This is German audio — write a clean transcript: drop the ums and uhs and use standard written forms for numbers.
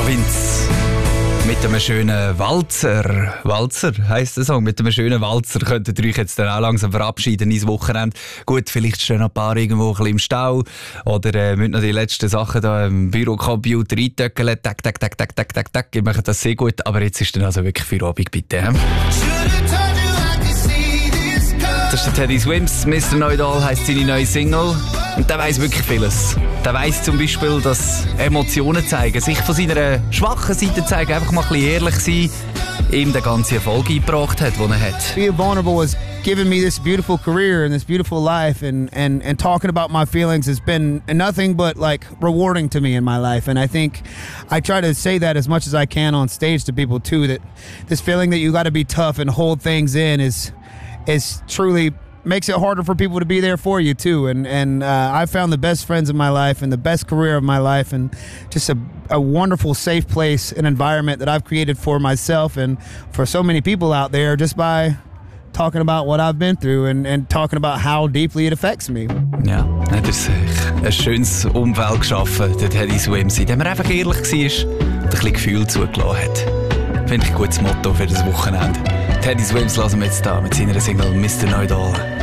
Vince. Mit einem schönen Walzer. Walzer heisst der Song. Mit einem schönen Walzer könntet ihr euch jetzt dann auch langsam verabschieden ins Wochenende. Gut, vielleicht stehen noch ein paar irgendwo ein bisschen im Stau. Oder müssen noch die letzten Sachen da im Bürocomputer eintöckeln. Tak, tak, tak, tak, tak, tak, tak. Ihr macht das sehr gut. Aber jetzt ist dann also wirklich für Abend, bitte. Das ist der Teddy Swims. Mr. Know-it-all heisst seine neue Single. Und der weiss wirklich vieles. Der weiss zum Beispiel, dass Emotionen zeigen, sich von seiner schwachen Seite zeigen, einfach mal ein bisschen ehrlich sein, ihm den ganzen Erfolg eingebracht hat, den er hat. Being vulnerable has given me this beautiful career and this beautiful life, and talking about my feelings has been nothing but like rewarding to me in my life. And I think I try to say that as much as I can on stage to people too, that this feeling that you got to be tough and hold things in is truly makes it harder for people to be there for you too. And I found the best friends in my life and the best career of my life, and just a wonderful safe place and environment that I've created for myself and for so many people out there, just by talking about what I've been through and talking about how deeply it affects me. Ja, er hat sich ein schönes Umfeld geschaffen, der Teddy Swims, in dem er einfach ehrlich war und ein bisschen Gefühl zugelassen hat. Finde ich ein gutes Motto für das Wochenende. Teddy Swims lassen wir jetzt da mit seiner Single Mr. Know-it-all.